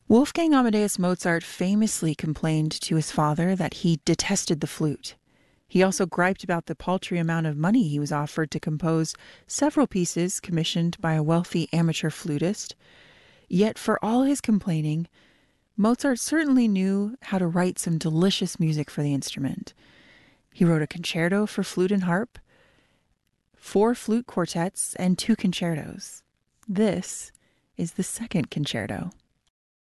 Wolfgang Amadeus Mozart famously complained to his father that he detested the flute. He also griped about the paltry amount of money he was offered to compose several pieces commissioned by a wealthy amateur flutist. Yet for all his complaining, Mozart certainly knew how to write some delicious music for the instrument. He wrote a concerto for flute and harp, 4 flute quartets, and 2 concertos. This is the second concerto.